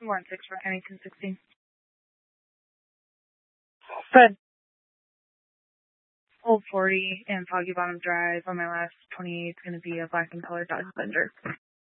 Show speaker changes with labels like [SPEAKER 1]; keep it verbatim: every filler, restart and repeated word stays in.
[SPEAKER 1] one six for Kennington sixteen. Good. Old forty and Foggy Bottom Drive on my last twenty-eight is going to be a black and colored Dodge Avenger.